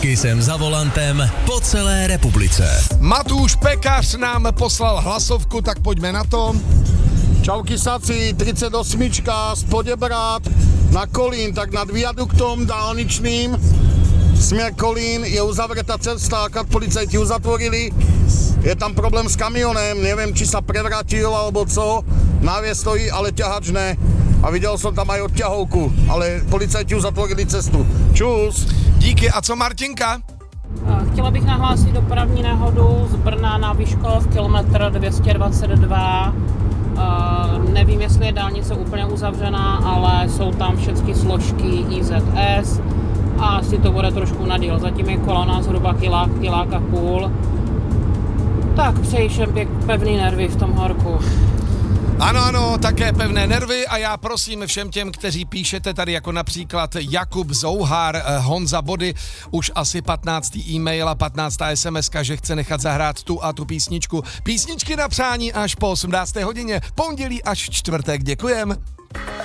jsem za volantem po celé republice. Matúš Pekař nám poslal hlasovku, tak pojďme na to. Čauky saci, 38 z Poděbrad na Kolín, tak nad viaduktom dálničným směr Kolín je uzavretá cesta, kad policajti uzatvorili. Je tam problém s kamionem, neviem, či sa prevrátil alebo co. Návěs stojí, ale ťahač ne. A viděl jsem tam aj odťahovku, ale policajti uzatvorili cestu. Čus. Díky, a co Martinka? Chtěla bych nahlásit dopravní nehodu z Brna na Vyškov, kilometr 222. Nevím, jestli je dálnice úplně uzavřená, ale jsou tam všechny složky IZS a asi to bude trošku na díl. Zatím je kolona zhruba kilák a půl. Tak přeji všem pevný nervy v tom horku. Ano, také pevné nervy a já prosím všem těm, kteří píšete tady jako například Jakub Zouhar, Honza Body, už asi 15. e-mail a 15. SMS-ka, že chce nechat zahrát tu a tu písničku. Písničky na přání až po 18. hodině, pondělí až čtvrtek, děkujem.